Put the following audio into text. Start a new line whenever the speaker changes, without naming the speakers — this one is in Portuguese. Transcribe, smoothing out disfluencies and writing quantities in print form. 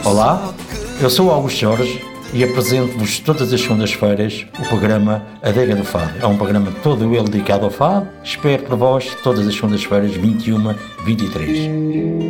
Olá, eu sou o Augusto Jorge e apresento-vos todas as segundas-feiras o programa Adega do Fado. É um programa todo ele dedicado ao fado. Espero por vós todas as segundas-feiras, 21, 23.